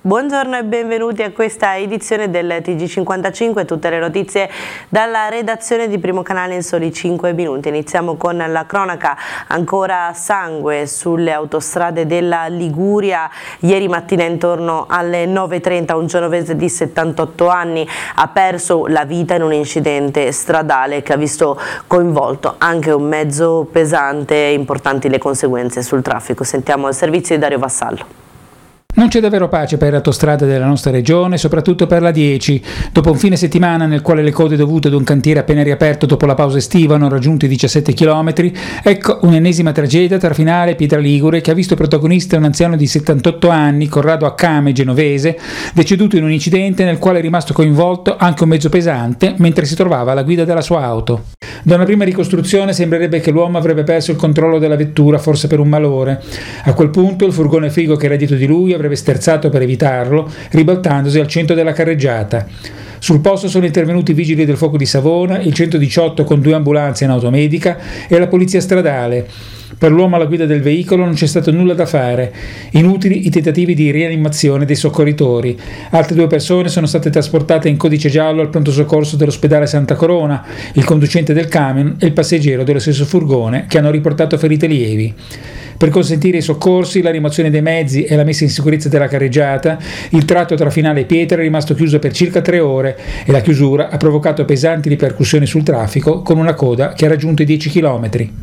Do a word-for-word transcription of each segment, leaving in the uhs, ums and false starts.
Buongiorno e benvenuti a questa edizione del T G cinquantacinque, tutte le notizie dalla redazione di Primo Canale in soli cinque minuti. Iniziamo con la cronaca, ancora sangue sulle autostrade della Liguria. Ieri mattina intorno alle nove e trenta un genovese di settantotto anni ha perso la vita in un incidente stradale che ha visto coinvolto anche un mezzo pesante e importanti le conseguenze sul traffico. Sentiamo il servizio di Dario Vassallo. Non c'è davvero pace per le autostrade della nostra regione, soprattutto per la dieci. Dopo un fine settimana nel quale le code dovute ad un cantiere appena riaperto dopo la pausa estiva hanno raggiunto i diciassette chilometri, ecco un'ennesima tragedia tra Finale e Pietra Ligure che ha visto protagonista un anziano di settantotto anni, Corrado Accame, genovese, deceduto in un incidente nel quale è rimasto coinvolto anche un mezzo pesante mentre si trovava alla guida della sua auto. Da una prima ricostruzione sembrerebbe che l'uomo avrebbe perso il controllo della vettura, forse per un malore. A quel punto il furgone frigo che era dietro di lui avrebbe sterzato per evitarlo, ribaltandosi al centro della carreggiata. Sul posto sono intervenuti i vigili del fuoco di Savona, il centodiciotto con due ambulanze in automedica e la polizia stradale. Per l'uomo alla guida del veicolo non c'è stato nulla da fare. Inutili i tentativi di rianimazione dei soccorritori. Altre due persone sono state trasportate in codice giallo al pronto soccorso dell'ospedale Santa Corona, il conducente del camion e il passeggero dello stesso furgone, che hanno riportato ferite lievi. Per consentire i soccorsi, la rimozione dei mezzi e la messa in sicurezza della carreggiata, il tratto tra Finale e Pietra è rimasto chiuso per circa tre ore e la chiusura ha provocato pesanti ripercussioni sul traffico con una coda che ha raggiunto i dieci chilometri.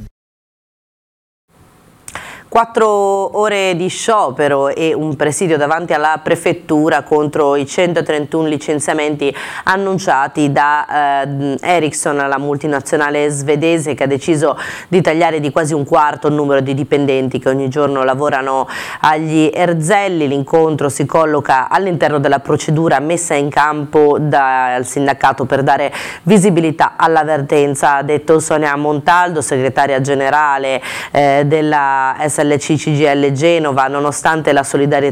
Quattro ore di sciopero e un presidio davanti alla prefettura contro i centotrentuno licenziamenti annunciati da eh, Ericsson, la multinazionale svedese che ha deciso di tagliare di quasi un quarto il numero di dipendenti che ogni giorno lavorano agli erzelli. L'incontro si colloca all'interno della procedura messa in campo dal sindacato per dare visibilità alla vertenza, ha detto Sonia Montaldo, segretaria generale eh, della S L C C G I L Genova. Nonostante la solidarietà